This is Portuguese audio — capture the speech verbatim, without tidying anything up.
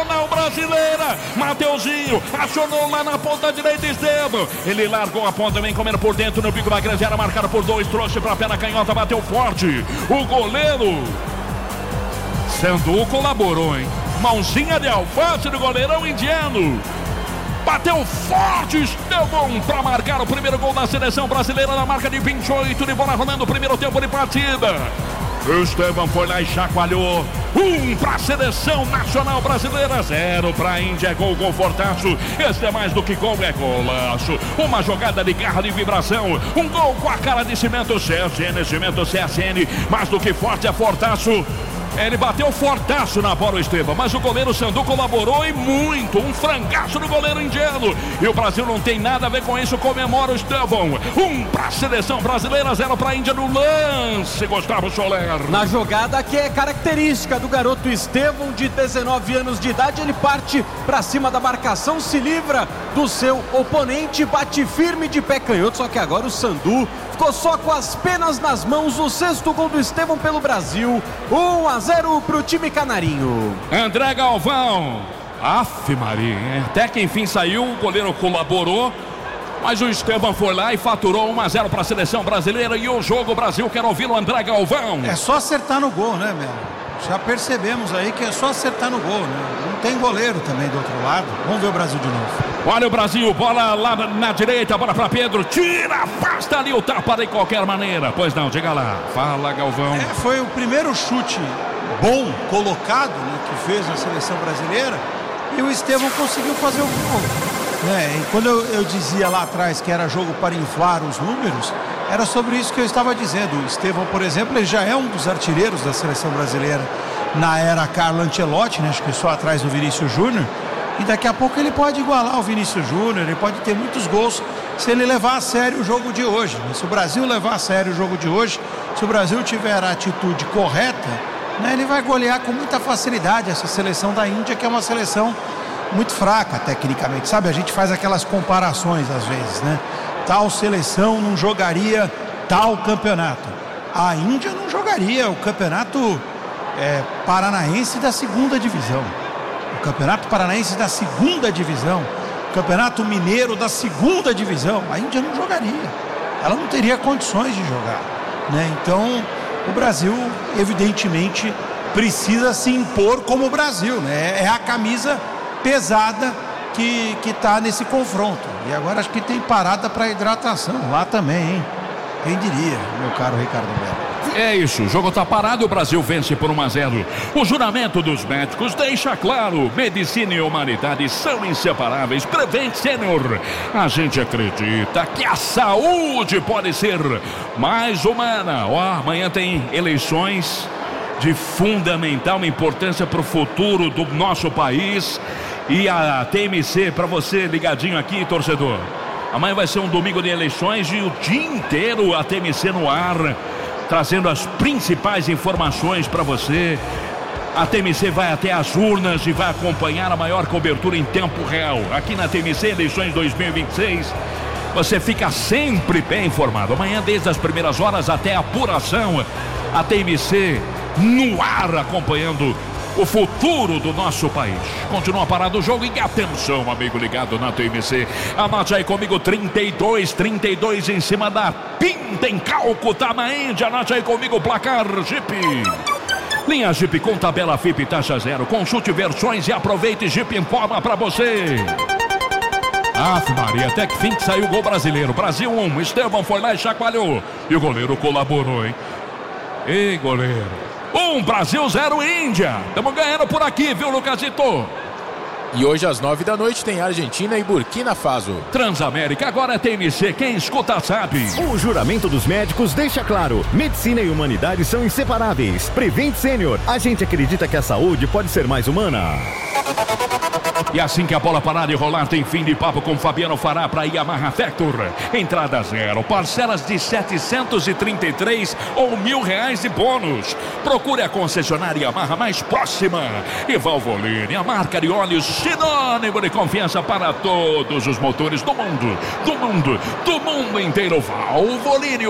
Nacional Brasileira. Mateuzinho acionou lá na ponta direita, Estevão. Ele largou a ponta, vem comendo por dentro no bico da grande área, marcado por dois, trouxe pra perna canhota, bateu forte. O goleiro Sandu colaborou, hein? Mãozinha de alface do goleirão indiano. Bateu forte, Estevão, para marcar o primeiro gol da seleção brasileira na marca de vinte e oito de bola rolando o primeiro tempo de partida. O Estevão foi lá e chacoalhou. Um para a seleção nacional brasileira, zero para a Índia. Gol, gol, fortaço. Este é mais do que gol, é golaço. Uma jogada de garra, de vibração. Um gol com a cara de Cimento C S N, Cimento C S N. Mais do que forte, é fortaço. Ele bateu fortaço na bola, o Estevão, mas o goleiro Sandu colaborou e muito. Um frangaço do goleiro indiano. E o Brasil não tem nada a ver com isso, comemora o Estevão. Um para a seleção brasileira, zero para a Índia no lance, Gustavo Soler. Na jogada que é característica do garoto Estevão, de dezenove anos de idade, ele parte para cima da marcação, se livra do seu oponente, bate firme de pé canhoto, só que agora o Sandu ficou só com as penas nas mãos. O sexto gol do Estevão pelo Brasil. um a zero pro time canarinho. André Galvão. Aff, Maria, hein? Até que enfim saiu, o goleiro colaborou, mas o Estevão foi lá e faturou um a zero para a seleção brasileira. E o jogo, o Brasil quer ouvir o André Galvão. É só acertar no gol, né, meu? Já percebemos aí que é só acertar no gol, né? Não tem goleiro também do outro lado. Vamos ver o Brasil de novo. Olha o Brasil, bola lá na direita, bola para Pedro, tira, afasta ali o tapa de qualquer maneira. Pois não, diga lá, fala, Galvão. É, foi o primeiro chute bom, colocado, né, que fez na seleção brasileira, e o Estevão conseguiu fazer o gol. É, e quando eu, eu dizia lá atrás que era jogo para inflar os números, era sobre isso que eu estava dizendo. O Estevão, por exemplo, ele já é um dos artilheiros da seleção brasileira na era Carlo Ancelotti, né, acho que só atrás do Vinícius Júnior. E daqui a pouco ele pode igualar o Vinícius Júnior, ele pode ter muitos gols se ele levar a sério o jogo de hoje. Se o Brasil levar a sério o jogo de hoje, se o Brasil tiver a atitude correta, né, ele vai golear com muita facilidade essa seleção da Índia, que é uma seleção muito fraca tecnicamente, sabe? A gente faz aquelas comparações às vezes, né? Tal seleção não jogaria tal campeonato. A Índia não jogaria o campeonato é, paranaense da segunda divisão. O Campeonato Paranaense da segunda divisão, o Campeonato Mineiro da segunda divisão. A Índia não jogaria, ela não teria condições de jogar, né? Então o Brasil evidentemente precisa se impor como o Brasil, né? É a camisa pesada que que está nesse confronto. E agora acho que tem parada para hidratação lá também, hein? Quem diria, meu caro Ricardo Belo. É isso, o jogo tá parado e o Brasil vence por um a zero. O juramento dos médicos deixa claro: medicina e humanidade são inseparáveis. Prevent Senior, a gente acredita que a saúde pode ser mais humana. Ó, amanhã tem eleições de fundamental importância para o futuro do nosso país. E a T M C, para você ligadinho aqui, torcedor, amanhã vai ser um domingo de eleições e o dia inteiro a T M C no ar, trazendo as principais informações para você. A T M C vai até as urnas e vai acompanhar a maior cobertura em tempo real. Aqui na T M C, eleições dois mil e vinte e seis, você fica sempre bem informado. Amanhã, desde as primeiras horas até a apuração, a T M C no ar, acompanhando o futuro do nosso país. Continua parado o jogo e atenção, amigo ligado na T M C. Anote aí comigo: trinta e dois, trinta e dois em cima da Pinta em Calcutá, na Índia. Anote aí comigo o placar Jeep. Linha Jeep com tabela F I P e taxa zero. Consulte versões e aproveite. Jeep informa pra você. Aff, Maria, até que fim que saiu o gol brasileiro. Brasil um, Estevão foi lá e chacoalhou. E o goleiro colaborou, hein? Ei, goleiro. Um, Brasil, zero, Índia. Estamos ganhando por aqui, viu, Lucasito? E hoje às nove da noite tem Argentina e Burkina Faso. Transamérica, agora é T M C, quem escuta sabe. O juramento dos médicos deixa claro: medicina e humanidade são inseparáveis. Prevent Senior, a gente acredita que a saúde pode ser mais humana. E assim que a bola parar de rolar, tem fim de papo com Fabiano Fará para Yamaha Factor. Entrada zero, parcelas de setecentos e trinta e três ou mil reais de bônus. Procure a concessionária Yamaha mais próxima. E Valvoline, a marca de óleos sinônimo de confiança para todos os motores do mundo, do mundo, do mundo inteiro. Valvoline.